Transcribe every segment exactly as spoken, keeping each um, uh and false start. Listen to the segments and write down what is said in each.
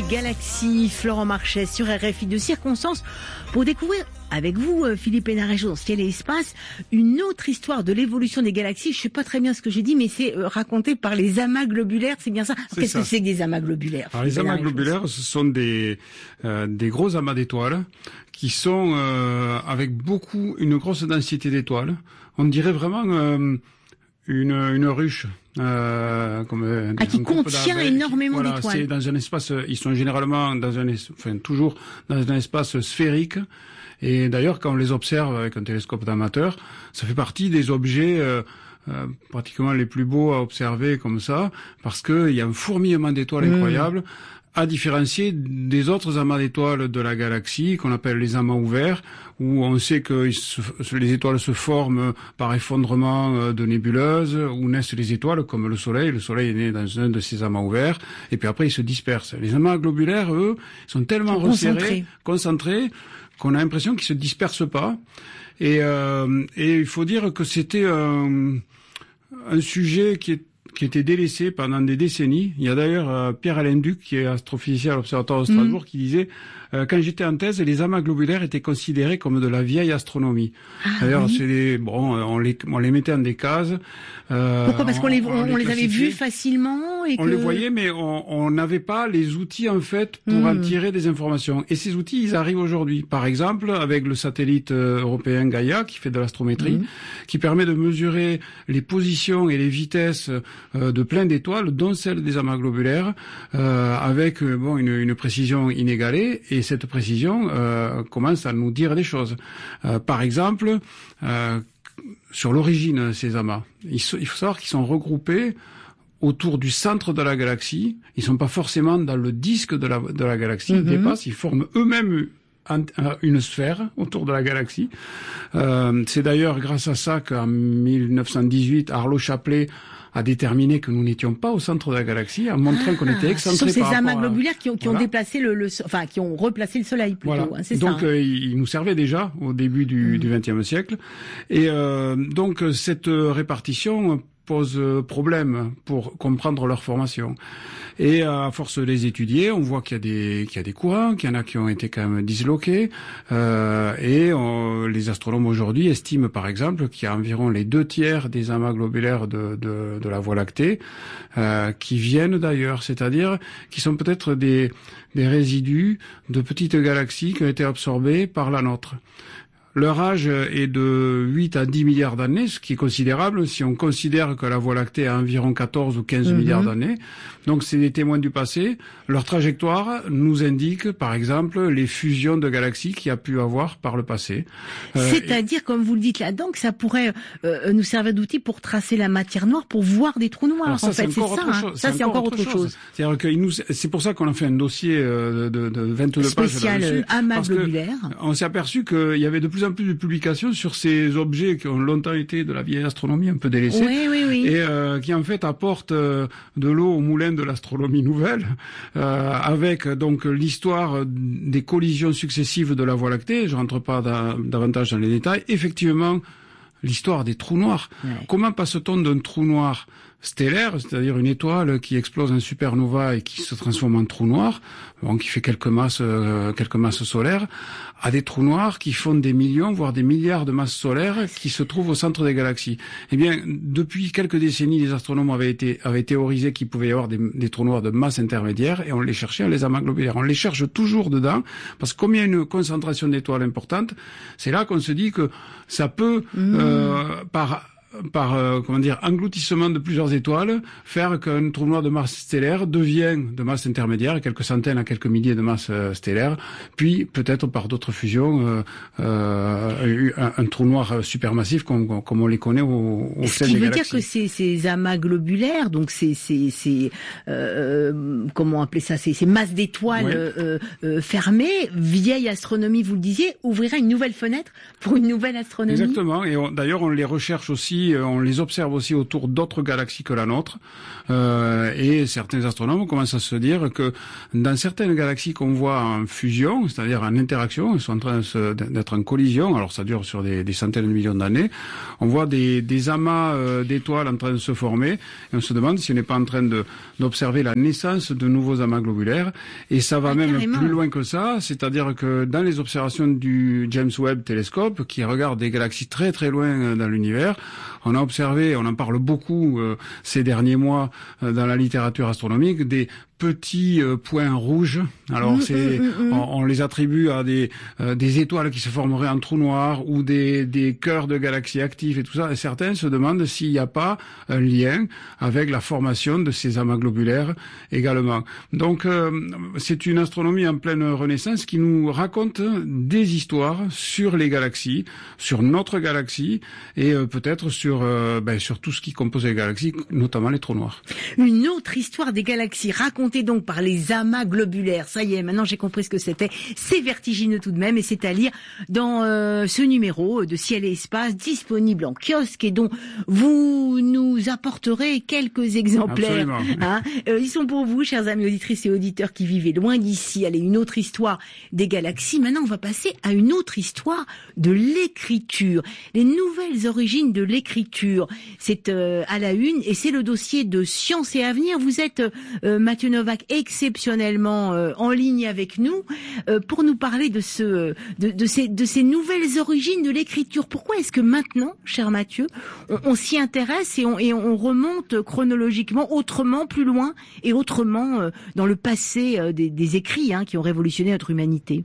galaxies, Florent Marchais sur R F I de Circonstance pour découvrir avec vous, Philippe Hénarez-Jour, dans Ciel et Espace, une autre histoire de l'évolution des galaxies. Je sais pas très bien ce que j'ai dit, mais c'est raconté par les amas globulaires, c'est bien ça? Qu'est-ce que c'est que des amas globulaires? Alors, les amas globulaires, ce sont des, euh, des gros amas d'étoiles qui sont euh, avec beaucoup, une grosse densité d'étoiles. On dirait vraiment euh, une, une ruche. Euh, comme ah, qui contient énormément voilà, d'étoiles. C'est dans un espace, ils sont généralement dans un, enfin toujours dans un espace sphérique. Et d'ailleurs, quand on les observe avec un télescope d'amateur, ça fait partie des objets euh, euh, pratiquement les plus beaux à observer comme ça, parce que il y a un fourmillement d'étoiles mmh. incroyable, à différencier des autres amas d'étoiles de la galaxie, qu'on appelle les amas ouverts, où on sait que les étoiles se forment par effondrement de nébuleuses, où naissent les étoiles, comme le Soleil. Le Soleil est né dans un de ces amas ouverts, et puis après, ils se dispersent. Les amas globulaires, eux, sont tellement resserrés, concentrés, qu'on a l'impression qu'ils se dispersent pas. Et, euh, et il faut dire que c'était un, un sujet qui est qui était délaissé pendant des décennies. Il y a d'ailleurs euh, Pierre-Alain Duc, qui est astrophysicien à l'Observatoire de Strasbourg, mmh. qui disait euh, « Quand j'étais en thèse, les amas globulaires étaient considérés comme de la vieille astronomie. Ah, » D'ailleurs, oui. c'est des, bon, on les, on les mettait dans des cases. Euh, Pourquoi? Parce qu'on les, on, on, on les, les avait vus facilement et On que... les voyait, mais on n'avait pas les outils, en fait, pour mmh. en tirer des informations. Et ces outils, ils arrivent aujourd'hui. Par exemple, avec le satellite européen Gaïa, qui fait de l'astrométrie, mmh. qui permet de mesurer les positions et les vitesses de plein d'étoiles, dont celles des amas globulaires, euh, avec bon une, une précision inégalée. Et cette précision euh, commence à nous dire des choses. Euh, par exemple, euh, sur l'origine de ces amas, il, so, il faut savoir qu'ils sont regroupés autour du centre de la galaxie. Ils sont pas forcément dans le disque de la, de la galaxie. Mm-hmm. Ils dépassent, ils forment eux-mêmes une sphère autour de la galaxie. Euh, c'est d'ailleurs grâce à ça qu'en mille neuf cent dix-huit, Arlo Chaplet a déterminé que nous n'étions pas au centre de la galaxie, en montrant ah, qu'on était excentré par rapport à... Ce sont ces amas globulaires qui ont, qui voilà. ont déplacé le, le, enfin, qui ont replacé le Soleil plutôt. Voilà. Hein, c'est donc, ça. Euh, ils nous servaient déjà au début du, mmh. du vingtième siècle. Et euh, donc, cette répartition pose problème pour comprendre leur formation. Et à force de les étudier, on voit qu'il y a des qu'il y a des courants, qu'il y en a qui ont été quand même disloqués. Euh, et on, les astronomes aujourd'hui estiment, par exemple, qu'il y a environ les deux tiers des amas globulaires de de, de la Voie lactée euh, qui viennent d'ailleurs, c'est-à-dire qui sont peut-être des des résidus de petites galaxies qui ont été absorbées par la nôtre. Leur âge est de huit à dix milliards d'années, ce qui est considérable si on considère que la Voie lactée a environ quatorze ou quinze mmh. milliards d'années. Donc c'est des témoins du passé. Leur trajectoire nous indique, par exemple, les fusions de galaxies qu'il y a pu avoir par le passé. Euh, C'est-à-dire, et... comme vous le dites là-dedans, que ça pourrait euh, nous servir d'outil pour tracer la matière noire, pour voir des trous noirs. Ça, en fait, c'est ça. Hein. Ça, c'est encore autre chose. chose. C'est-à-dire que nous, c'est pour ça qu'on a fait un dossier de, de, de vingt-deux spécial pages là-dessus. Amas globulaire. On s'est aperçu qu'il y avait de plus en plus de publications sur ces objets qui ont longtemps été de la vieille astronomie un peu délaissée. Oui, oui, oui. Et euh, qui en fait apportent euh, de l'eau au moulin de l'astronomie nouvelle, euh, avec donc l'histoire des collisions successives de la Voie lactée. Je rentre pas da- davantage dans les détails. Effectivement, l'histoire des trous noirs. Ouais. Comment passe-t-on d'un trou noir stellaire, c'est-à-dire une étoile qui explose en supernova et qui se transforme en trou noir, bon, qui fait quelques masses, euh, quelques masses solaires, à des trous noirs qui font des millions, voire des milliards de masses solaires qui se trouvent au centre des galaxies. Eh bien, depuis quelques décennies, les astronomes avaient été, avaient théorisé qu'il pouvait y avoir des, des trous noirs de masse intermédiaire et on les cherchait à les amas globulaires. On les cherche toujours dedans parce que comme il y a une concentration d'étoiles importante, c'est là qu'on se dit que ça peut, mmh. euh, par par euh, comment dire engloutissement de plusieurs étoiles, faire qu'un trou noir de masse stellaire devient de masse intermédiaire, quelques centaines à quelques milliers de masses euh, stellaires, puis peut-être par d'autres fusions, euh, euh, un, un trou noir supermassif comme, comme on les connaît au, au sein des galaxies. Ce qui veut dire que ces, ces amas globulaires, donc ces, ces, ces euh, comment appeler ça, ces, ces masses d'étoiles ouais. euh, euh, fermées, vieille astronomie, vous le disiez, ouvrira une nouvelle fenêtre pour une nouvelle astronomie. Exactement, et on, d'ailleurs on les recherche aussi galaxies, on les observe aussi autour d'autres galaxies que la nôtre. Euh, et certains astronomes commencent à se dire que dans certaines galaxies qu'on voit en fusion, c'est-à-dire en interaction, ils sont en train d'être en collision, alors ça dure sur des, des centaines de millions d'années, on voit des, des amas euh, d'étoiles en train de se former, et on se demande si on n'est pas en train de, d'observer la naissance de nouveaux amas globulaires. Et ça va ah, même carrément. Plus loin que ça, c'est-à-dire que dans les observations du James Webb Télescope, qui regarde des galaxies très très loin dans l'univers, on a observé, on en parle beaucoup euh, ces derniers mois euh, dans la littérature astronomique, des petits euh, points rouges. Alors mmh, c'est, mmh, mmh. On, on les attribue à des euh, des étoiles qui se formeraient en trous noirs ou des des cœurs de galaxies actifs et tout ça. Et certains se demandent s'il n'y a pas un lien avec la formation de ces amas globulaires également. Donc euh, c'est une astronomie en pleine renaissance qui nous raconte des histoires sur les galaxies, sur notre galaxie et euh, peut-être sur euh, ben, sur tout ce qui compose les galaxies, notamment les trous noirs. Une autre histoire des galaxies racontée donc par les amas globulaires. Ça y est, maintenant j'ai compris ce que c'était. C'est vertigineux tout de même et c'est à lire dans euh, ce numéro de Ciel et Espace disponible en kiosque et dont vous nous apporterez quelques exemplaires. Hein. Euh, ils sont pour vous, chers amis auditrices et auditeurs qui vivez loin d'ici. Allez, une autre histoire des galaxies. Maintenant, on va passer à une autre histoire de l'écriture. Les nouvelles origines de l'écriture. C'est euh, à la une et c'est le dossier de Science et Avenir. Vous êtes euh, Mathieu Novak exceptionnellement euh, en ligne avec nous euh, pour nous parler de ce de, de ces de ces nouvelles origines de l'écriture. Pourquoi est-ce que maintenant, cher Mathieu, on, on s'y intéresse et on et on remonte chronologiquement autrement, plus loin et autrement euh, dans le passé euh, des, des écrits hein, qui ont révolutionné notre humanité?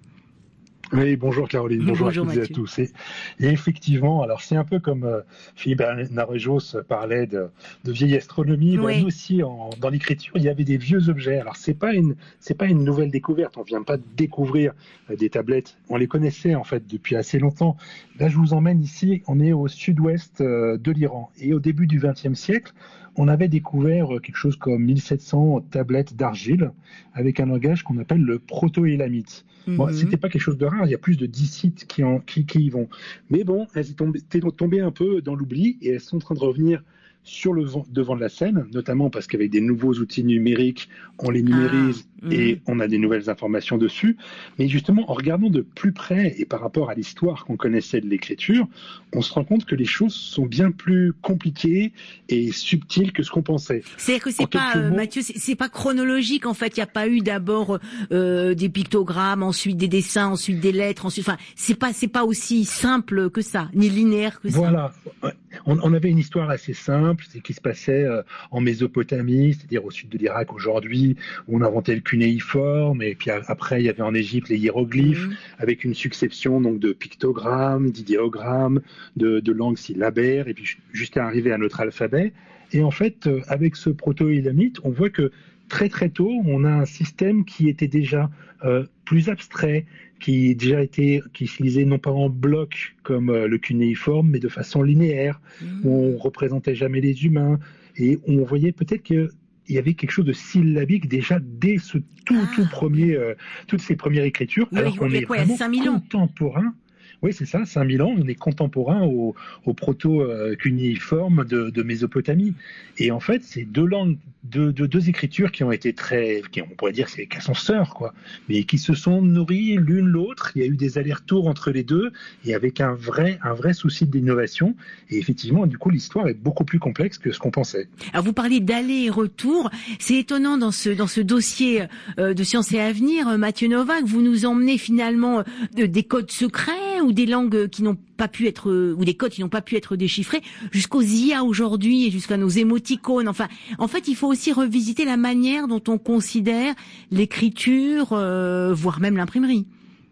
Oui, bonjour Caroline, bonjour, bonjour à toutes et à tous. Et, et effectivement, alors c'est un peu comme euh, Philippe Narejos parlait de, de vieille astronomie, oui. Nous aussi en, dans l'écriture, il y avait des vieux objets. Alors c'est pas une c'est pas une nouvelle découverte, on vient pas de découvrir euh, des tablettes, on les connaissait en fait depuis assez longtemps. Là, je vous emmène ici, on est au sud-ouest euh, de l'Iran et au début du vingtième siècle, on avait découvert quelque chose comme mille sept cents tablettes d'argile avec un langage qu'on appelle le proto-élamite. Mm-hmm. Bon, c'était pas quelque chose de rare, il y a plus de dix sites qui, en, qui, qui y vont. Mais bon, elles étaient tombées un peu dans l'oubli et elles sont en train de revenir sur le devant de la scène, notamment parce qu'avec des nouveaux outils numériques, on les numérise ah, et mmh. on a des nouvelles informations dessus. Mais justement, en regardant de plus près et par rapport à l'histoire qu'on connaissait de l'écriture, on se rend compte que les choses sont bien plus compliquées et subtiles que ce qu'on pensait. C'est-à-dire que c'est pas, euh, mots... Mathieu, c'est, c'est pas chronologique en fait. Il n'y a pas eu d'abord euh, des pictogrammes, ensuite des dessins, ensuite des lettres, ensuite. Enfin, c'est pas, c'est pas aussi simple que ça, ni linéaire que ça. Voilà. On, on avait une histoire assez simple, c'est qui se passait euh, en Mésopotamie, c'est-à-dire au sud de l'Irak aujourd'hui, où on inventait le cunéiforme, et puis a, après il y avait en Égypte les hiéroglyphes, mmh. avec une succession donc de pictogrammes, d'idéogrammes, de, de langues syllabaires, et puis jusqu'à arriver à notre alphabet. Et en fait, euh, avec ce proto-élamite, on voit que très très tôt, on a un système qui était déjà euh, plus abstrait, qui déjà été, qui se lisait non pas en bloc comme euh, le cunéiforme, mais de façon linéaire, mmh. où on représentait jamais les humains, et on voyait peut-être que il y avait quelque chose de syllabique déjà dès ce tout ah. tout premier, euh, toutes ces premières écritures, oui, alors qu'on est quoi, vraiment contemporain. Oui, c'est ça, cinq mille ans, on est contemporain au, au proto-cunéiforme de, de Mésopotamie. Et en fait, c'est deux langues, deux, deux, deux écritures qui ont été très, qui, on pourrait dire c'est qu'elles sont sœurs, quoi, mais qui se sont nourries l'une l'autre. Il y a eu des allers-retours entre les deux, et avec un vrai, un vrai souci d'innovation. Et effectivement, du coup, l'histoire est beaucoup plus complexe que ce qu'on pensait. Alors, vous parliez d'aller et retour. C'est étonnant dans ce, dans ce dossier euh, de Science et Avenir, Mathieu Novak, vous nous emmenez finalement euh, des codes secrets, ou des langues qui n'ont pas pu être, ou des codes qui n'ont pas pu être déchiffrés, jusqu'aux I A aujourd'hui et jusqu'à nos émoticônes. Enfin, en fait, il faut aussi revisiter la manière dont on considère l'écriture, euh, voire même l'imprimerie.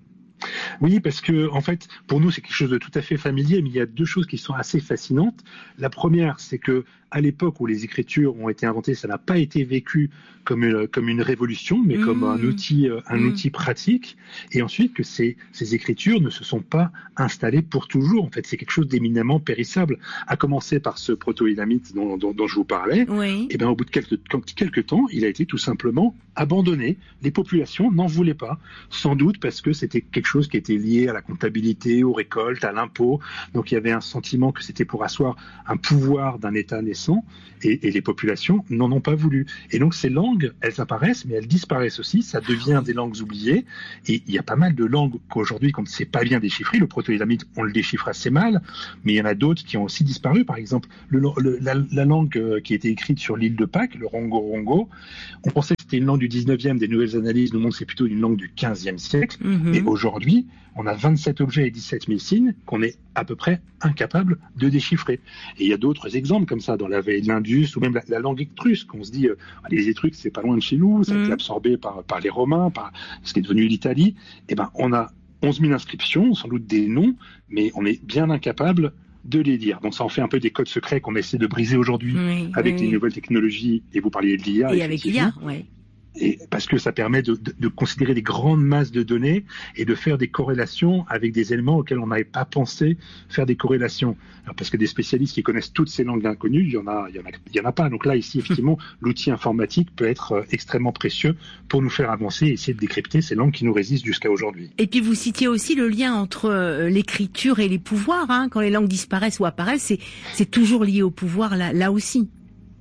Oui, parce que en fait, pour nous, c'est quelque chose de tout à fait familier, mais il y a deux choses qui sont assez fascinantes. La première, c'est que à l'époque où les écritures ont été inventées, ça n'a pas été vécu comme une, comme une révolution, mais mmh. comme un outil, un mmh. outil pratique. Et ensuite, que ces, ces écritures ne se sont pas installées pour toujours. En fait, c'est quelque chose d'éminemment périssable. À commencer par ce proto-élamite dont, dont, dont je vous parlais. Oui. Et bien, au bout de quelques, quelques temps, il a été tout simplement abandonné. Les populations n'en voulaient pas, sans doute parce que c'était quelque chose qui étaient liées à la comptabilité, aux récoltes, à l'impôt. Donc il y avait un sentiment que c'était pour asseoir un pouvoir d'un État naissant, et, et les populations n'en ont pas voulu. Et donc ces langues, elles apparaissent, mais elles disparaissent aussi, ça devient des langues oubliées, et il y a pas mal de langues qu'aujourd'hui, qu'on ne sait pas bien déchiffrer. Le proto-élamite, on le déchiffre assez mal, mais il y en a d'autres qui ont aussi disparu. Par exemple, le, le, la, la langue qui était écrite sur l'île de Pâques, le rongo-rongo, on pensait que c'était une langue du dix-neuvième, des nouvelles analyses nous montrent que c'est plutôt une langue du quinzième siècle, mmh. Et aujourd'hui, on a vingt-sept objets et dix-sept mille signes qu'on est à peu près incapable de déchiffrer. Et il y a d'autres exemples comme ça dans la vallée de l'Indus, ou même la, la langue étrusque, on se dit, euh, les Étrusques, c'est pas loin de chez nous, ça a mmh. été absorbé par, par les Romains, par ce qui est devenu l'Italie. Eh ben, on a onze mille inscriptions, sans doute des noms, mais on est bien incapable de les lire. Donc ça en fait un peu des codes secrets qu'on essaie de briser aujourd'hui oui, avec oui. les nouvelles technologies, et vous parliez de l'I A. Et avec l'I A, oui. Et parce que ça permet de, de, de considérer des grandes masses de données et de faire des corrélations avec des éléments auxquels on n'avait pas pensé faire des corrélations. Alors parce que des spécialistes qui connaissent toutes ces langues inconnues, il y en a, il y en a, il y en a pas. Donc là, ici, effectivement, l'outil informatique peut être extrêmement précieux pour nous faire avancer et essayer de décrypter ces langues qui nous résistent jusqu'à aujourd'hui. Et puis vous citiez aussi le lien entre l'écriture et les pouvoirs. Hein. Quand les langues disparaissent ou apparaissent, c'est, c'est toujours lié au pouvoir là, là aussi.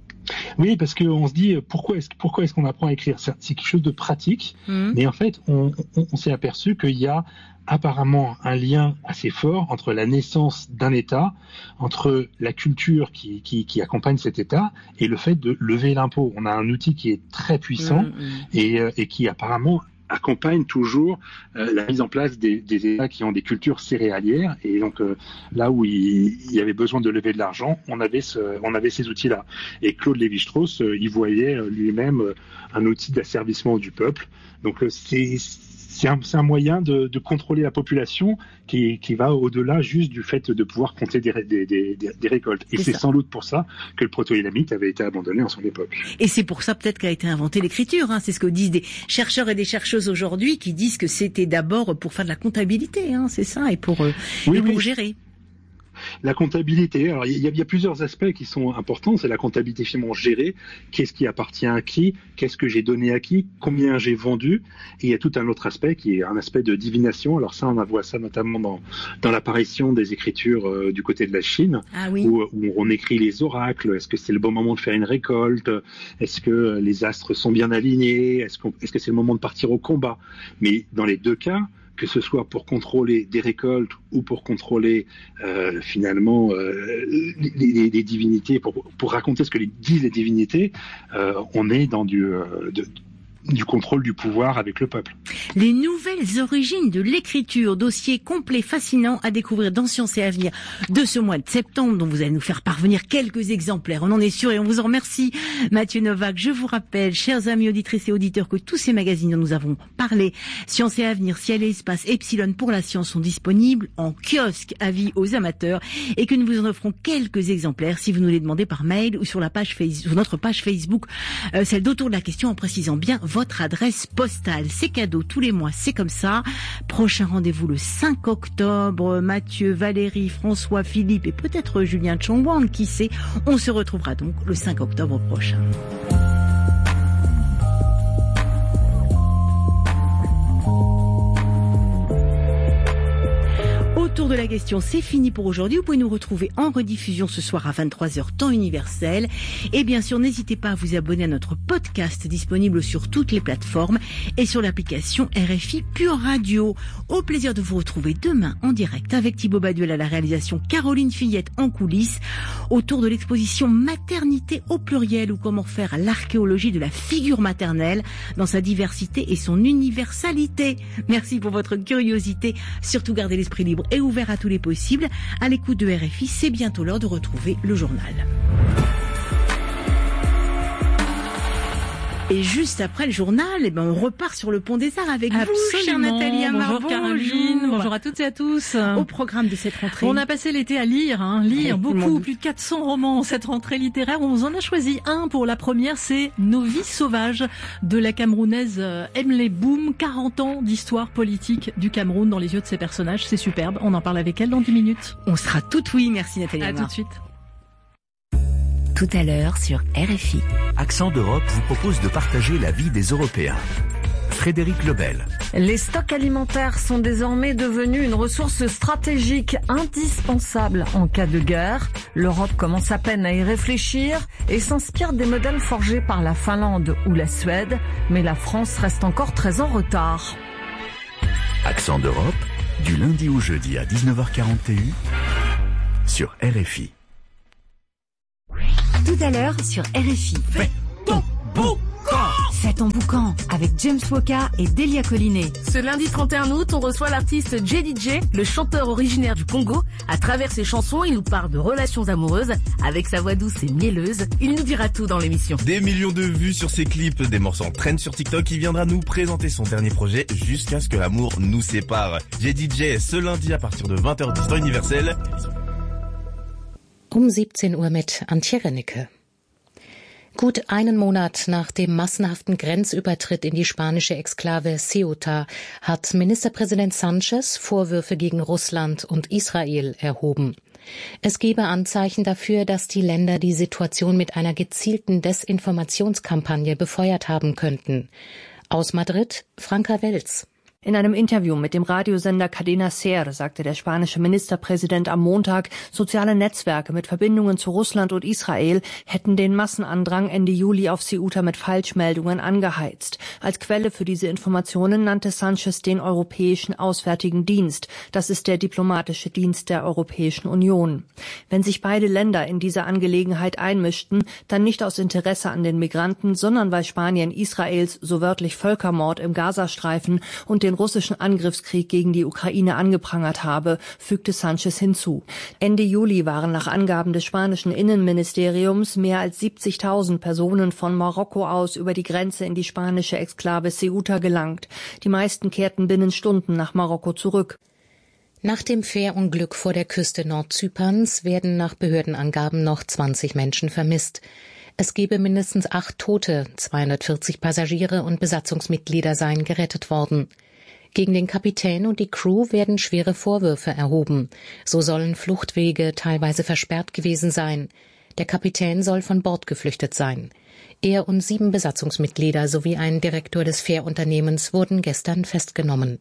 Oui, parce qu'on se dit pourquoi est-ce, pourquoi est-ce qu'on apprend à écrire ? C'est, c'est quelque chose de pratique, mmh. mais en fait, on, on, on s'est aperçu qu'il y a apparemment un lien assez fort entre la naissance d'un État, entre la culture qui, qui, qui accompagne cet État et le fait de lever l'impôt. On a un outil qui est très puissant mmh. et, et qui apparemment accompagne toujours euh, la mise en place des, des États qui ont des cultures céréalières, et donc euh, là où il, il y avait besoin de lever de l'argent, on avait ce, on avait ces outils-là. Et Claude Lévi-Strauss, euh, il voyait euh, lui-même euh, un outil d'asservissement du peuple. Donc euh, c'est C'est un, c'est un moyen de, de contrôler la population qui, qui va au-delà juste du fait de pouvoir compter des, des, des, des récoltes. Et c'est, c'est sans doute pour ça que le proto-élamite avait été abandonné en son époque. Et c'est pour ça peut-être qu'a été inventée l'écriture. Hein. C'est ce que disent des chercheurs et des chercheuses aujourd'hui qui disent que c'était d'abord pour faire de la comptabilité. Hein. C'est ça, et pour, euh, oui, et pour oui. gérer. La comptabilité, alors il y, y a plusieurs aspects qui sont importants. C'est la comptabilité finalement gérée. Qu'est-ce qui appartient à qui ? Qu'est-ce que j'ai donné à qui ? Combien j'ai vendu ? Et il y a tout un autre aspect qui est un aspect de divination. Alors ça, on voit ça notamment dans, dans l'apparition des écritures euh, du côté de la Chine, ah oui. où, où on écrit les oracles. Est-ce que c'est le bon moment de faire une récolte ? Est-ce que les astres sont bien alignés ? Est-ce, qu'on, est-ce que c'est le moment de partir au combat ? Mais dans les deux cas, que ce soit pour contrôler des récoltes ou pour contrôler euh, finalement euh, les, les, les divinités, pour, pour raconter ce que les, disent les divinités, euh, on est dans du, euh, de, du contrôle du pouvoir avec le peuple. Les nouvelles origines de l'écriture, dossier complet, fascinant à découvrir dans Science et Avenir de ce mois de septembre, dont vous allez nous faire parvenir quelques exemplaires. On en est sûr et on vous en remercie, Mathieu Novak. Je vous rappelle, chers amis auditrices et auditeurs, que tous ces magazines dont nous avons parlé, Science et Avenir, Ciel et Espace, Epsilon pour la science, sont disponibles en kiosque, avis aux amateurs, et que nous vous en offrons quelques exemplaires si vous nous les demandez par mail ou sur la page Facebook, sur notre page Facebook, euh, celle d'Autour de la question, en précisant bien votre adresse postale. C'est cadeau tous les mois, c'est comme ça. Prochain rendez-vous le cinq octobre. Mathieu, Valérie, François, Philippe et peut-être Julien Chongwang, qui sait. On se retrouvera donc le cinq octobre prochain. Autour de la question, c'est fini pour aujourd'hui. Vous pouvez nous retrouver en rediffusion ce soir à vingt-trois heures, temps universel. Et bien sûr, n'hésitez pas à vous abonner à notre podcast disponible sur toutes les plateformes et sur l'application R F I Pure Radio. Au plaisir de vous retrouver demain en direct avec Thibaut Baduel à la réalisation, Caroline Fillette en coulisses, autour de l'exposition Maternité au pluriel, ou comment faire l'archéologie de la figure maternelle dans sa diversité et son universalité. Merci pour votre curiosité. Surtout gardez l'esprit libre et ouvert à tous les possibles. À l'écoute de R F I, c'est bientôt l'heure de retrouver le journal. Et juste après le journal, eh ben on repart sur le pont des Arts avec Absolument. vous, chère Nathalie Amar. Bonjour Caroline, bonjour. bonjour à toutes et à tous. Au programme de cette rentrée, on a passé l'été à lire, hein, lire oui, beaucoup, plus de quatre cents romans cette rentrée littéraire. On vous en a choisi un pour la première, c'est Nos vies sauvages de la Camerounaise Emily Boom. quarante ans d'histoire politique du Cameroun dans les yeux de ses personnages, c'est superbe. On en parle avec elle dans dix minutes. On sera tout oui, merci Nathalie Amar. À tout de suite. Tout à l'heure sur R F I. Accent d'Europe vous propose de partager la vie des Européens. Frédéric Lebel. Les stocks alimentaires sont désormais devenus une ressource stratégique indispensable en cas de guerre. L'Europe commence à peine à y réfléchir et s'inspire des modèles forgés par la Finlande ou la Suède. Mais la France reste encore très en retard. Accent d'Europe, du lundi au jeudi à dix-neuf heures quarante et un sur R F I. Tout à l'heure sur R F I. Fais ton boucan. Fais ton boucan avec James Woka et Delia Collinet. Ce lundi trente et un août, on reçoit l'artiste J D J, le chanteur originaire du Congo. À travers ses chansons, il nous parle de relations amoureuses. Avec sa voix douce et mielleuse, il nous dira tout dans l'émission. Des millions de vues sur ses clips, des morceaux en trend sur TikTok. Il viendra nous présenter son dernier projet jusqu'à ce que l'amour nous sépare. J D J ce lundi à partir de vingt heures dix dans Universel. Um siebzehn Uhr mit Antje Rennecke. Gut einen Monat nach dem massenhaften Grenzübertritt in die spanische Exklave Ceuta hat Ministerpräsident Sánchez Vorwürfe gegen Russland und Israel erhoben. Es gebe Anzeichen dafür, dass die Länder die Situation mit einer gezielten Desinformationskampagne befeuert haben könnten. Aus Madrid, Franka Welz. In einem Interview mit dem Radiosender Cadena Ser sagte der spanische Ministerpräsident am Montag, soziale Netzwerke mit Verbindungen zu Russland und Israel hätten den Massenandrang Ende Juli auf Ceuta mit Falschmeldungen angeheizt. Als Quelle für diese Informationen nannte Sánchez den Europäischen Auswärtigen Dienst. Das ist der diplomatische Dienst der Europäischen Union. Wenn sich beide Länder in diese Angelegenheit einmischten, dann nicht aus Interesse an den Migranten, sondern weil Spanien Israels so wörtlich Völkermord im Gazastreifen und den russischen Angriffskrieg gegen die Ukraine angeprangert habe, fügte Sánchez hinzu. Ende Juli waren nach Angaben des spanischen Innenministeriums mehr als siebzigtausend Personen von Marokko aus über die Grenze in die spanische Exklave Ceuta gelangt. Die meisten kehrten binnen Stunden nach Marokko zurück. Nach dem Fährunglück vor der Küste Nordzyperns werden nach Behördenangaben noch zwanzig Menschen vermisst. Es gebe mindestens acht Tote, zweihundertvierzig Passagiere und Besatzungsmitglieder seien gerettet worden. Gegen den Kapitän und die Crew werden schwere Vorwürfe erhoben. So sollen Fluchtwege teilweise versperrt gewesen sein. Der Kapitän soll von Bord geflüchtet sein. Er und sieben Besatzungsmitglieder sowie ein Direktor des Fährunternehmens wurden gestern festgenommen.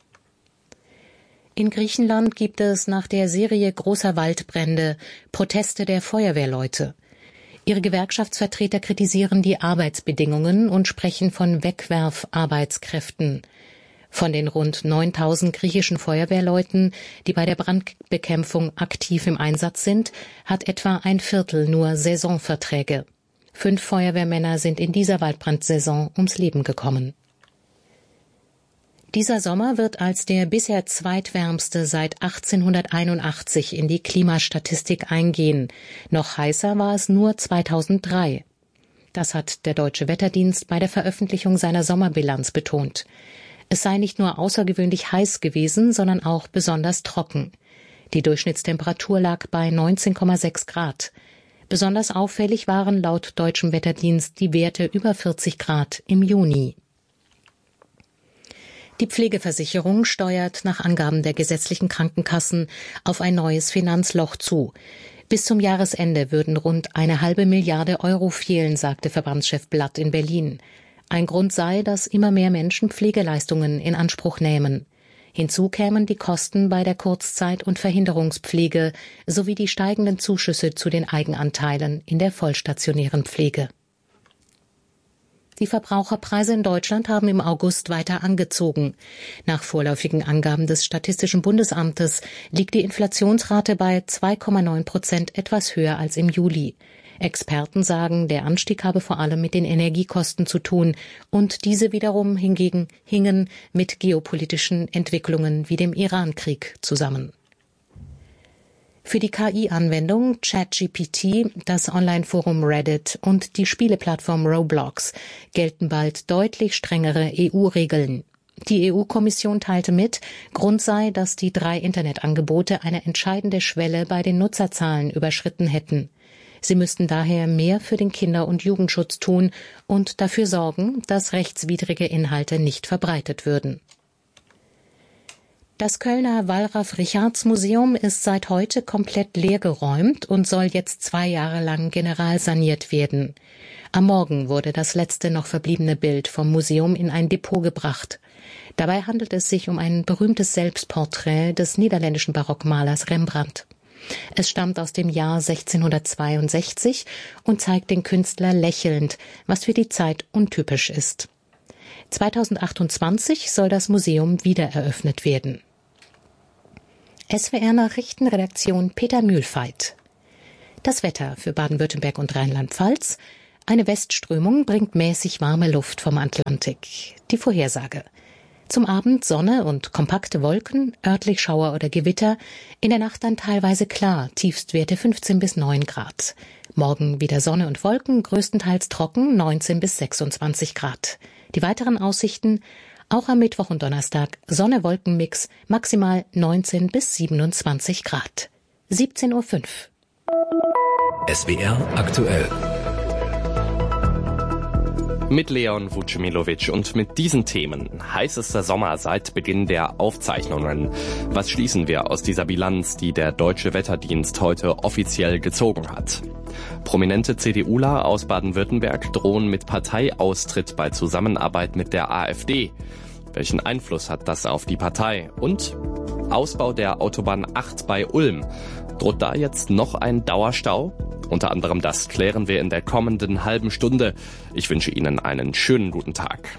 In Griechenland gibt es nach der Serie großer Waldbrände Proteste der Feuerwehrleute. Ihre Gewerkschaftsvertreter kritisieren die Arbeitsbedingungen und sprechen von Wegwerfarbeitskräften. Von den rund neuntausend griechischen Feuerwehrleuten, die bei der Brandbekämpfung aktiv im Einsatz sind, hat etwa ein Viertel nur Saisonverträge. Fünf Feuerwehrmänner sind in dieser Waldbrandsaison ums Leben gekommen. Dieser Sommer wird als der bisher zweitwärmste seit achtzehnhunderteinundachtzig in die Klimastatistik eingehen. Noch heißer war es nur zweitausenddrei. Das hat der Deutsche Wetterdienst bei der Veröffentlichung seiner Sommerbilanz betont. Es sei nicht nur außergewöhnlich heiß gewesen, sondern auch besonders trocken. Die Durchschnittstemperatur lag bei neunzehn Komma sechs Grad. Besonders auffällig waren laut Deutschem Wetterdienst die Werte über vierzig Grad im Juni. Die Pflegeversicherung steuert nach Angaben der gesetzlichen Krankenkassen auf ein neues Finanzloch zu. Bis zum Jahresende würden rund eine halbe Milliarde Euro fehlen, sagte Verbandschef Blatt in Berlin. Ein Grund sei, dass immer mehr Menschen Pflegeleistungen in Anspruch nehmen. Hinzu kämen die Kosten bei der Kurzzeit- und Verhinderungspflege sowie die steigenden Zuschüsse zu den Eigenanteilen in der vollstationären Pflege. Die Verbraucherpreise in Deutschland haben im August weiter angezogen. Nach vorläufigen Angaben des Statistischen Bundesamtes liegt die Inflationsrate bei zwei Komma neun Prozent, etwas höher als im Juli. Experten sagen, der Anstieg habe vor allem mit den Energiekosten zu tun und diese wiederum hingegen hingen mit geopolitischen Entwicklungen wie dem Iran-Krieg zusammen. Für die K I-Anwendung ChatGPT, das Online-Forum Reddit und die Spieleplattform Roblox gelten bald deutlich strengere E U-Regeln. Die E U-Kommission teilte mit, Grund sei, dass die drei Internetangebote eine entscheidende Schwelle bei den Nutzerzahlen überschritten hätten. Sie müssten daher mehr für den Kinder- und Jugendschutz tun und dafür sorgen, dass rechtswidrige Inhalte nicht verbreitet würden. Das Kölner Wallraf-Richartz-Museum ist seit heute komplett leergeräumt und soll jetzt zwei Jahre lang generalsaniert werden. Am Morgen wurde das letzte noch verbliebene Bild vom Museum in ein Depot gebracht. Dabei handelt es sich um ein berühmtes Selbstporträt des niederländischen Barockmalers Rembrandt. Es stammt aus dem Jahr sechzehnhundertzweiundsechzig und zeigt den Künstler lächelnd, was für die Zeit untypisch ist. zweitausendachtundzwanzig soll das Museum wieder eröffnet werden. S W R-Nachrichtenredaktion Peter Mühlfeit. Das Wetter für Baden-Württemberg und Rheinland-Pfalz. Eine Westströmung bringt mäßig warme Luft vom Atlantik. Die Vorhersage. Zum Abend Sonne und kompakte Wolken, örtlich Schauer oder Gewitter. In der Nacht dann teilweise klar, Tiefstwerte fünfzehn bis neun Grad. Morgen wieder Sonne und Wolken, größtenteils trocken, neunzehn bis sechsundzwanzig Grad. Die weiteren Aussichten, auch am Mittwoch und Donnerstag, Sonne-Wolken-Mix, maximal neunzehn bis siebenundzwanzig Grad. siebzehn Uhr fünf. S W R aktuell. Mit Leon Vucemilovic und mit diesen Themen. Heißester Sommer seit Beginn der Aufzeichnungen. Was schließen wir aus dieser Bilanz, die der Deutsche Wetterdienst heute offiziell gezogen hat? Prominente CDUler aus Baden-Württemberg drohen mit Parteiaustritt bei Zusammenarbeit mit der AfD. Welchen Einfluss hat das auf die Partei? Und Ausbau der Autobahn acht bei Ulm. Droht da jetzt noch ein Dauerstau? Unter anderem das klären wir in der kommenden halben Stunde. Ich wünsche Ihnen einen schönen guten Tag.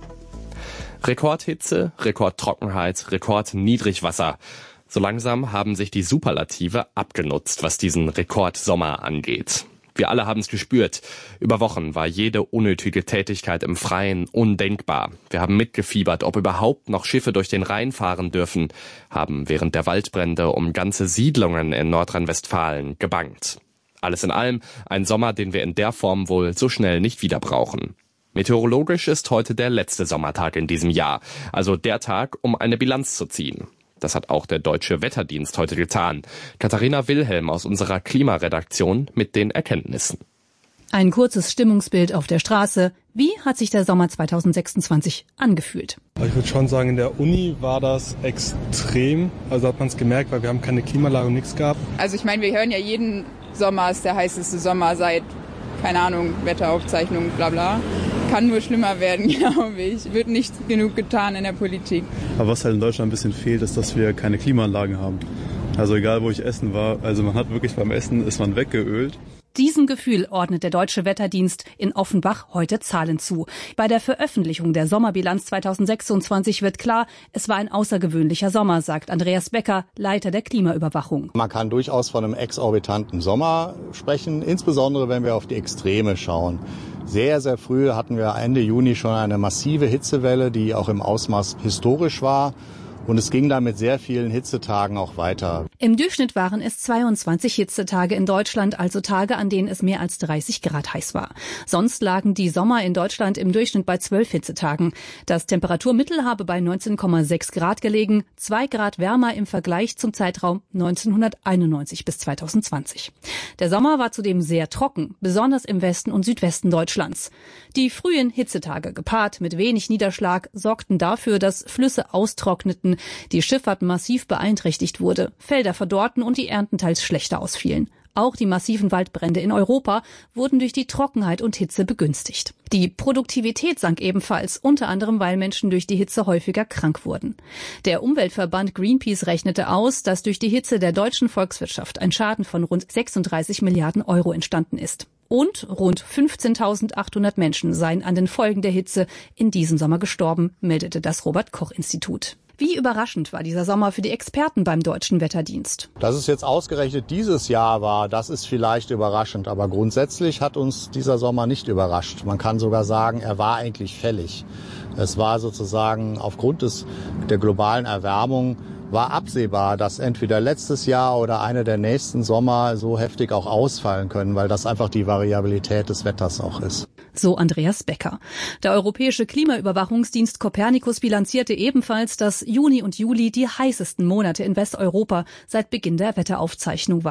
Rekordhitze, Rekordtrockenheit, Rekordniedrigwasser. So langsam haben sich die Superlative abgenutzt, was diesen Rekordsommer angeht. Wir alle haben es gespürt. Über Wochen war jede unnötige Tätigkeit im Freien undenkbar. Wir haben mitgefiebert, ob überhaupt noch Schiffe durch den Rhein fahren dürfen, haben während der Waldbrände um ganze Siedlungen in Nordrhein-Westfalen gebangt. Alles in allem ein Sommer, den wir in der Form wohl so schnell nicht wieder brauchen. Meteorologisch ist heute der letzte Sommertag in diesem Jahr, also der Tag, um eine Bilanz zu ziehen. Das hat auch der Deutsche Wetterdienst heute getan. Katharina Wilhelm aus unserer Klimaredaktion mit den Erkenntnissen. Ein kurzes Stimmungsbild auf der Straße. Wie hat sich der Sommer zweitausendsechsundzwanzig angefühlt? Ich würde schon sagen, in der Uni war das extrem. Also hat man es gemerkt, weil wir haben keine Klimaanlage und nichts gehabt. Also ich meine, wir hören ja jeden Sommer ist der heißeste Sommer seit, keine Ahnung, Wetteraufzeichnung, bla bla. Kann nur schlimmer werden, glaube ich. Wird nicht genug getan in der Politik. Aber was halt in Deutschland ein bisschen fehlt, ist, dass wir keine Klimaanlagen haben. Also egal, wo ich essen war, also man hat wirklich beim Essen, ist man weggeölt. Diesem Gefühl ordnet der Deutsche Wetterdienst in Offenbach heute Zahlen zu. Bei der Veröffentlichung der Sommerbilanz zweitausendsechsundzwanzig wird klar, es war ein außergewöhnlicher Sommer, sagt Andreas Becker, Leiter der Klimaüberwachung. Man kann durchaus von einem exorbitanten Sommer sprechen, insbesondere wenn wir auf die Extreme schauen. Sehr, sehr früh hatten wir Ende Juni schon eine massive Hitzewelle, die auch im Ausmaß historisch war. Und es ging dann mit sehr vielen Hitzetagen auch weiter. Im Durchschnitt waren es zweiundzwanzig Hitzetage in Deutschland, also Tage, an denen es mehr als dreißig Grad heiß war. Sonst lagen die Sommer in Deutschland im Durchschnitt bei zwölf Hitzetagen. Das Temperaturmittel habe bei neunzehn Komma sechs Grad gelegen, zwei Grad wärmer im Vergleich zum Zeitraum neunzehnhunderteinundneunzig bis zweitausendzwanzig. Der Sommer war zudem sehr trocken, besonders im Westen und Südwesten Deutschlands. Die frühen Hitzetage, gepaart mit wenig Niederschlag, sorgten dafür, dass Flüsse austrockneten, die Schifffahrt massiv beeinträchtigt wurde, Felder verdorrten und die Ernten teils schlechter ausfielen. Auch die massiven Waldbrände in Europa wurden durch die Trockenheit und Hitze begünstigt. Die Produktivität sank ebenfalls, unter anderem weil Menschen durch die Hitze häufiger krank wurden. Der Umweltverband Greenpeace rechnete aus, dass durch die Hitze der deutschen Volkswirtschaft ein Schaden von rund sechsunddreißig Milliarden Euro entstanden ist. Und rund fünfzehntausendachthundert Menschen seien an den Folgen der Hitze in diesem Sommer gestorben, meldete das Robert-Koch-Institut. Wie überraschend war dieser Sommer für die Experten beim Deutschen Wetterdienst? Dass es jetzt ausgerechnet dieses Jahr war, das ist vielleicht überraschend. Aber grundsätzlich hat uns dieser Sommer nicht überrascht. Man kann sogar sagen, er war eigentlich fällig. Es war sozusagen aufgrund des, der globalen Erwärmung war absehbar, dass entweder letztes Jahr oder einer der nächsten Sommer so heftig auch ausfallen können, weil das einfach die Variabilität des Wetters auch ist. So Andreas Becker. Der Europäische Klimaüberwachungsdienst Copernicus bilanzierte ebenfalls, dass Juni und Juli die heißesten Monate in Westeuropa seit Beginn der Wetteraufzeichnung waren.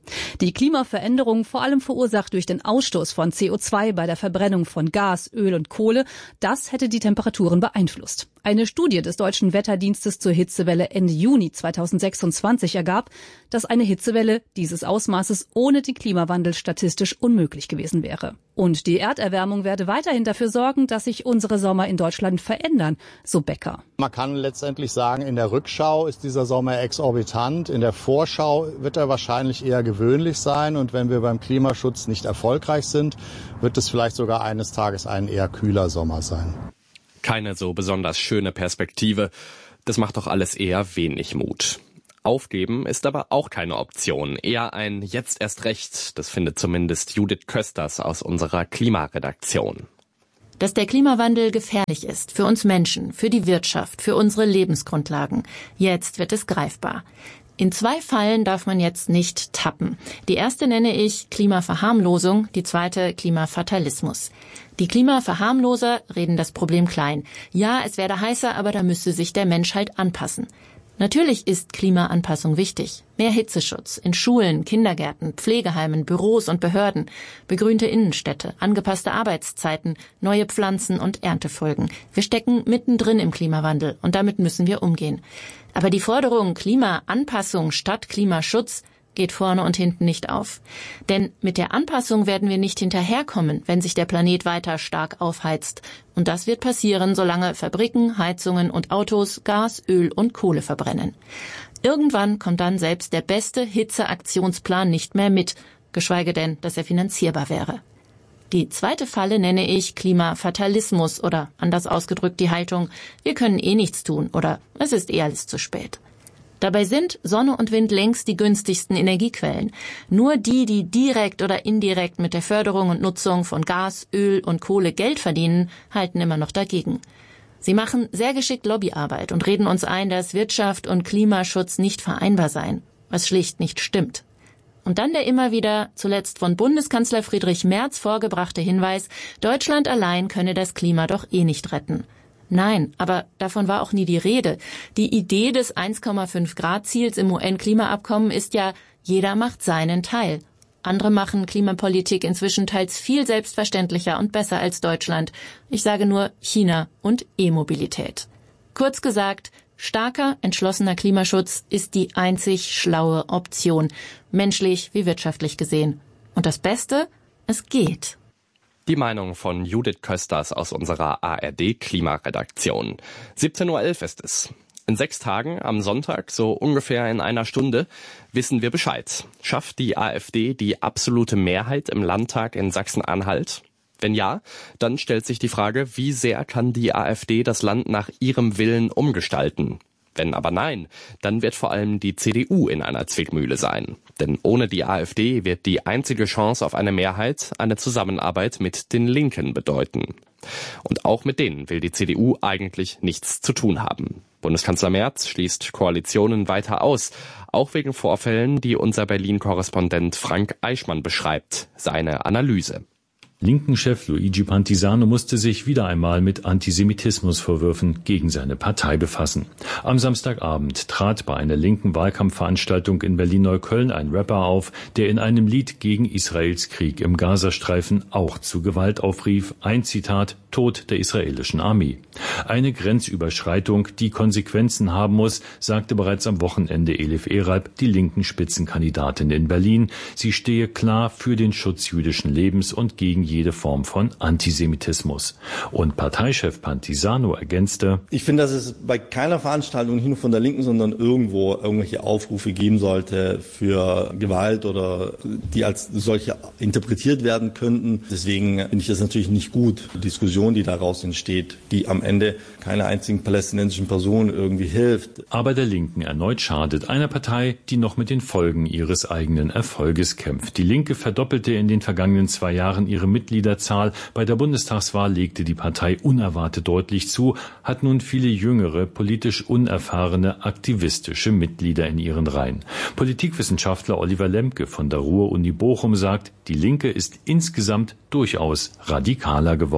Die Klimaveränderung, vor allem verursacht durch den Ausstoß von C O zwei bei der Verbrennung von Gas, Öl und Kohle, das hätte die Temperaturen beeinflusst. Eine Studie des Deutschen Wetterdienstes zur Hitzewelle Ende Juni zweitausendsechsundzwanzig ergab, dass eine Hitzewelle dieses Ausmaßes ohne den Klimawandel statistisch unmöglich gewesen wäre. Und die Erderwärmung werde weiterhin dafür sorgen, dass sich unsere Sommer in Deutschland verändern, so Becker. Man kann letztendlich sagen, in der Rückschau ist dieser Sommer exorbitant. In der Vorschau wird er wahrscheinlich eher gewöhnlich sein. Und wenn wir beim Klimaschutz nicht erfolgreich sind, wird es vielleicht sogar eines Tages ein eher kühler Sommer sein. Keine so besonders schöne Perspektive. Das macht doch alles eher wenig Mut. Aufgeben ist aber auch keine Option. Eher ein Jetzt erst recht. Das findet zumindest Judith Kösters aus unserer Klimaredaktion. Dass der Klimawandel gefährlich ist für uns Menschen, für die Wirtschaft, für unsere Lebensgrundlagen. Jetzt wird es greifbar. In zwei Fallen darf man jetzt nicht tappen. Die erste nenne ich Klimaverharmlosung, die zweite Klimafatalismus. Die Klimaverharmloser reden das Problem klein. Ja, es werde heißer, aber da müsste sich der Mensch halt anpassen. Natürlich ist Klimaanpassung wichtig. Mehr Hitzeschutz in Schulen, Kindergärten, Pflegeheimen, Büros und Behörden, begrünte Innenstädte, angepasste Arbeitszeiten, neue Pflanzen und Erntefolgen. Wir stecken mittendrin im Klimawandel und damit müssen wir umgehen. Aber die Forderung Klimaanpassung statt Klimaschutz geht vorne und hinten nicht auf. Denn mit der Anpassung werden wir nicht hinterherkommen, wenn sich der Planet weiter stark aufheizt. Und das wird passieren, solange Fabriken, Heizungen und Autos Gas, Öl und Kohle verbrennen. Irgendwann kommt dann selbst der beste Hitzeaktionsplan nicht mehr mit, geschweige denn, dass er finanzierbar wäre. Die zweite Falle nenne ich Klimafatalismus oder anders ausgedrückt die Haltung, wir können eh nichts tun oder es ist eh alles zu spät. Dabei sind Sonne und Wind längst die günstigsten Energiequellen. Nur die, die direkt oder indirekt mit der Förderung und Nutzung von Gas, Öl und Kohle Geld verdienen, halten immer noch dagegen. Sie machen sehr geschickt Lobbyarbeit und reden uns ein, dass Wirtschaft und Klimaschutz nicht vereinbar seien, was schlicht nicht stimmt. Und dann der immer wieder, zuletzt von Bundeskanzler Friedrich Merz vorgebrachte Hinweis, Deutschland allein könne das Klima doch eh nicht retten. Nein, aber davon war auch nie die Rede. Die Idee des eins Komma fünf Grad Ziels im U N-Klimaabkommen ist ja, jeder macht seinen Teil. Andere machen Klimapolitik inzwischen teils viel selbstverständlicher und besser als Deutschland. Ich sage nur China und E-Mobilität. Kurz gesagt, starker, entschlossener Klimaschutz ist die einzig schlaue Option, menschlich wie wirtschaftlich gesehen. Und das Beste, es geht. Die Meinung von Judith Kösters aus unserer A R D-Klimaredaktion. siebzehn Uhr elf ist es. In sechs Tagen, am Sonntag, so ungefähr in einer Stunde, wissen wir Bescheid. Schafft die AfD die absolute Mehrheit im Landtag in Sachsen-Anhalt? Wenn ja, dann stellt sich die Frage, wie sehr kann die AfD das Land nach ihrem Willen umgestalten? Wenn aber nein, dann wird vor allem die C D U in einer Zwickmühle sein. Denn ohne die AfD wird die einzige Chance auf eine Mehrheit eine Zusammenarbeit mit den Linken bedeuten. Und auch mit denen will die C D U eigentlich nichts zu tun haben. Bundeskanzler Merz schließt Koalitionen weiter aus, auch wegen Vorfällen, die unser Berlin-Korrespondent Frank Eichmann beschreibt. Seine Analyse. Linken-Chef Luigi Pantisano musste sich wieder einmal mit Antisemitismusvorwürfen gegen seine Partei befassen. Am Samstagabend trat bei einer linken Wahlkampfveranstaltung in Berlin-Neukölln ein Rapper auf, der in einem Lied gegen Israels Krieg im Gazastreifen auch zu Gewalt aufrief. Ein Zitat: Tod der israelischen Armee. Eine Grenzüberschreitung, die Konsequenzen haben muss, sagte bereits am Wochenende Elif Eralp, die linken Spitzenkandidatin in Berlin. Sie stehe klar für den Schutz jüdischen Lebens und gegen jede Form von Antisemitismus. Und Parteichef Pantisano ergänzte: Ich finde, dass es bei keiner Veranstaltung, nicht nur von der Linken, sondern irgendwo irgendwelche Aufrufe geben sollte für Gewalt oder die als solche interpretiert werden könnten. Deswegen finde ich das natürlich nicht gut. Die Diskussion, die daraus entsteht, die am Ende keiner einzigen palästinensischen Person irgendwie hilft. Aber der Linken erneut schadet, einer Partei, die noch mit den Folgen ihres eigenen Erfolges kämpft. Die Linke verdoppelte in den vergangenen zwei Jahren ihre Mitgliederzahl. Bei der Bundestagswahl legte die Partei unerwartet deutlich zu, hat nun viele jüngere, politisch unerfahrene, aktivistische Mitglieder in ihren Reihen. Politikwissenschaftler Oliver Lemke von der Ruhr-Uni Bochum sagt, die Linke ist insgesamt durchaus radikaler geworden.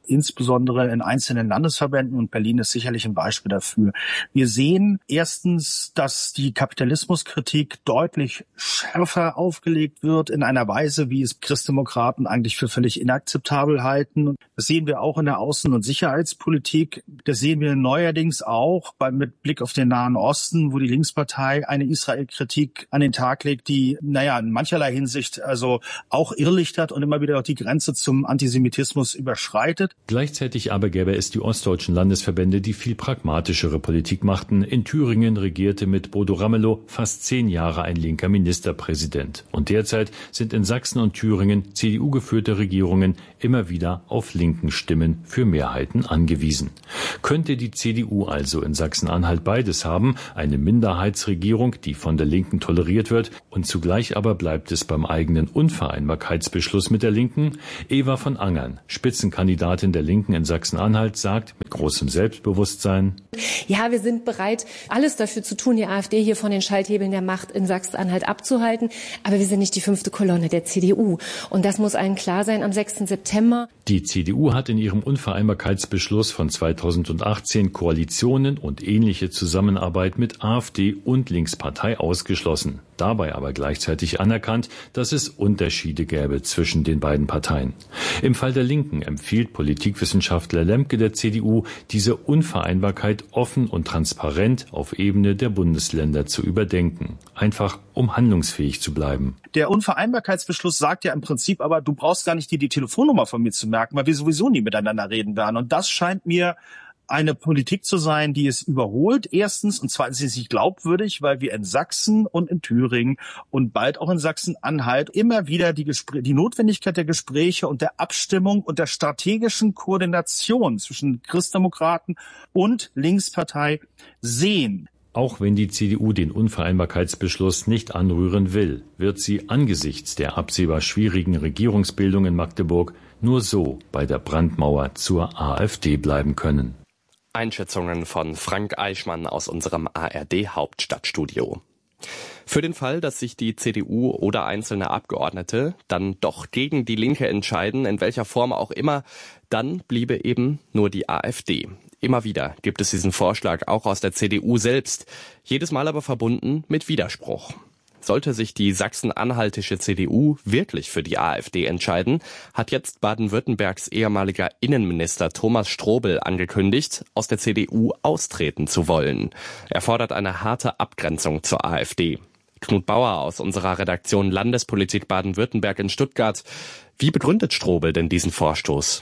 insbesondere in einzelnen Landesverbänden, und Berlin ist sicherlich ein Beispiel dafür. Wir sehen erstens, dass die Kapitalismuskritik deutlich schärfer aufgelegt wird, in einer Weise, wie es Christdemokraten eigentlich für völlig inakzeptabel halten. Das sehen wir auch in der Außen- und Sicherheitspolitik. Das sehen wir neuerdings auch bei, mit Blick auf den Nahen Osten, wo die Linkspartei eine Israel-Kritik an den Tag legt, die, naja, in mancherlei Hinsicht also auch irrlichtert und immer wieder auch die Grenze zum Antisemitismus überschreitet. Gleichzeitig aber gäbe es die ostdeutschen Landesverbände, die viel pragmatischere Politik machten. In Thüringen regierte mit Bodo Ramelow fast zehn Jahre ein linker Ministerpräsident. Und derzeit sind in Sachsen und Thüringen C D U-geführte Regierungen immer wieder auf linken Stimmen für Mehrheiten angewiesen. Könnte die C D U also in Sachsen-Anhalt beides haben, eine Minderheitsregierung, die von der Linken toleriert wird, und zugleich aber bleibt es beim eigenen Unvereinbarkeitsbeschluss mit der Linken? Eva von Angern, Spitzenkandidatin der Linken in Sachsen-Anhalt, sagt mit großem Selbstbewusstsein: Ja, wir sind bereit, alles dafür zu tun, die AfD hier von den Schalthebeln der Macht in Sachsen-Anhalt abzuhalten. Aber wir sind nicht die fünfte Kolonne der C D U. Und das muss allen klar sein am sechsten September. Die C D U hat in ihrem Unvereinbarkeitsbeschluss von zweitausendachtzehn Koalitionen und ähnliche Zusammenarbeit mit AfD und Linkspartei ausgeschlossen. Dabei aber gleichzeitig anerkannt, dass es Unterschiede gäbe zwischen den beiden Parteien. Im Fall der Linken empfiehlt Politikwissenschaftler Lemke der C D U, diese Unvereinbarkeit offen und transparent auf Ebene der Bundesländer zu überdenken. Einfach, um handlungsfähig zu bleiben. Der Unvereinbarkeitsbeschluss sagt ja im Prinzip aber, du brauchst gar nicht dir die Telefonnummer von mir zu merken, weil wir sowieso nie miteinander reden werden. Und das scheint mir eine Politik zu sein, die es überholt. Erstens, und zweitens ist sie nicht glaubwürdig, weil wir in Sachsen und in Thüringen und bald auch in Sachsen-Anhalt immer wieder die, Gespr- die Notwendigkeit der Gespräche und der Abstimmung und der strategischen Koordination zwischen Christdemokraten und Linkspartei sehen. Auch wenn die C D U den Unvereinbarkeitsbeschluss nicht anrühren will, wird sie angesichts der absehbar schwierigen Regierungsbildung in Magdeburg nur so bei der Brandmauer zur AfD bleiben können. Einschätzungen von Frank Eichmann aus unserem A R D-Hauptstadtstudio. Für den Fall, dass sich die C D U oder einzelne Abgeordnete dann doch gegen die Linke entscheiden, in welcher Form auch immer, dann bliebe eben nur die AfD. Immer wieder gibt es diesen Vorschlag auch aus der C D U selbst, jedes Mal aber verbunden mit Widerspruch. Sollte sich die sachsen-anhaltische C D U wirklich für die AfD entscheiden, hat jetzt Baden-Württembergs ehemaliger Innenminister Thomas Strobel angekündigt, aus der C D U austreten zu wollen. Er fordert eine harte Abgrenzung zur AfD. Knut Bauer aus unserer Redaktion Landespolitik Baden-Württemberg in Stuttgart. Wie begründet Strobel denn diesen Vorstoß?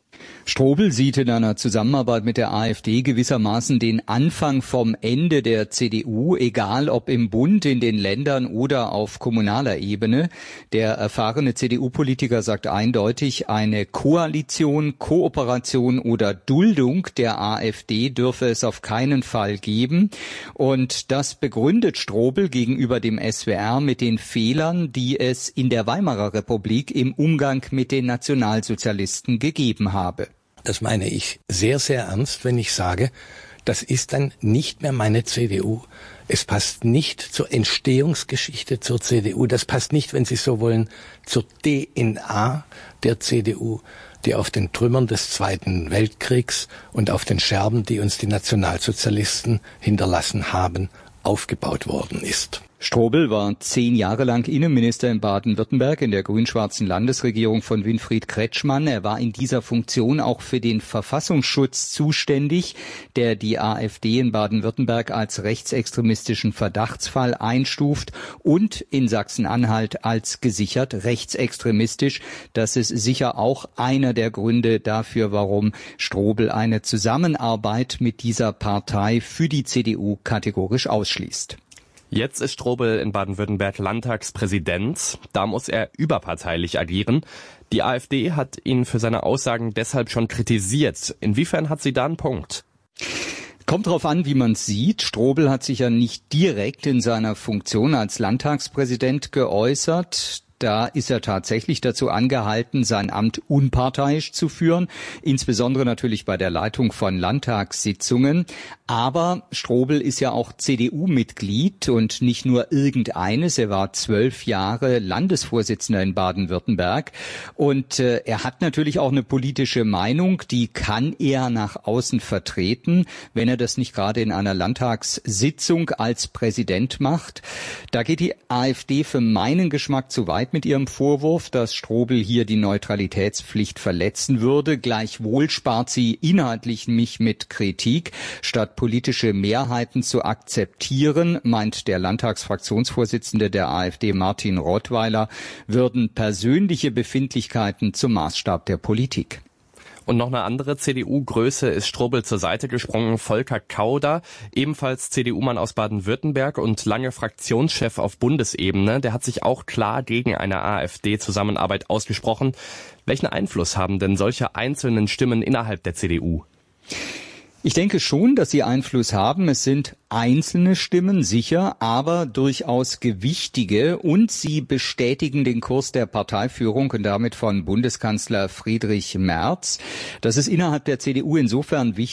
Strobel sieht in einer Zusammenarbeit mit der AfD gewissermaßen den Anfang vom Ende der C D U, egal ob im Bund, in den Ländern oder auf kommunaler Ebene. Der erfahrene C D U-Politiker sagt eindeutig, eine Koalition, Kooperation oder Duldung der AfD dürfe es auf keinen Fall geben. Und das begründet Strobel gegenüber dem S W R mit den Fehlern, die es in der Weimarer Republik im Umgang mit den Nationalsozialisten gegeben habe. Das meine ich sehr, sehr ernst, wenn ich sage, das ist dann nicht mehr meine C D U. Es passt nicht zur Entstehungsgeschichte zur C D U. Das passt nicht, wenn Sie so wollen, zur D N A der C D U, die auf den Trümmern des Zweiten Weltkriegs und auf den Scherben, die uns die Nationalsozialisten hinterlassen haben, aufgebaut worden ist. Strobel war zehn Jahre lang Innenminister in Baden-Württemberg in der grün-schwarzen Landesregierung von Winfried Kretschmann. Er war in dieser Funktion auch für den Verfassungsschutz zuständig, der die AfD in Baden-Württemberg als rechtsextremistischen Verdachtsfall einstuft und in Sachsen-Anhalt als gesichert rechtsextremistisch. Das ist sicher auch einer der Gründe dafür, warum Strobel eine Zusammenarbeit mit dieser Partei für die C D U kategorisch ausschließt. Jetzt ist Strobel in Baden-Württemberg Landtagspräsident. Da muss er überparteilich agieren. Die AfD hat ihn für seine Aussagen deshalb schon kritisiert. Inwiefern hat sie da einen Punkt? Kommt drauf an, wie man es sieht. Strobel hat sich ja nicht direkt in seiner Funktion als Landtagspräsident geäußert. Da ist er tatsächlich dazu angehalten, sein Amt unparteiisch zu führen, insbesondere natürlich bei der Leitung von Landtagssitzungen. Aber Strobel ist ja auch C D U-Mitglied und nicht nur irgendeines. Er war zwölf Jahre Landesvorsitzender in Baden-Württemberg und äh, er hat natürlich auch eine politische Meinung, die kann er nach außen vertreten, wenn er das nicht gerade in einer Landtagssitzung als Präsident macht. Da geht die AfD für meinen Geschmack zu weit mit ihrem Vorwurf, dass Strobel hier die Neutralitätspflicht verletzen würde. Gleichwohl spart sie inhaltlich mich mit Kritik. Statt politische Mehrheiten zu akzeptieren, meint der Landtagsfraktionsvorsitzende der AfD Martin Rottweiler, würden persönliche Befindlichkeiten zum Maßstab der Politik. Und noch eine andere C D U-Größe ist Strobel zur Seite gesprungen, Volker Kauder, ebenfalls C D U-Mann aus Baden-Württemberg und lange Fraktionschef auf Bundesebene. Der hat sich auch klar gegen eine AfD-Zusammenarbeit ausgesprochen. Welchen Einfluss haben denn solche einzelnen Stimmen innerhalb der C D U? Ich denke schon, dass sie Einfluss haben. Es sind einzelne Stimmen, sicher, aber durchaus gewichtige, und sie bestätigen den Kurs der Parteiführung und damit von Bundeskanzler Friedrich Merz. Das ist innerhalb der C D U insofern wichtig,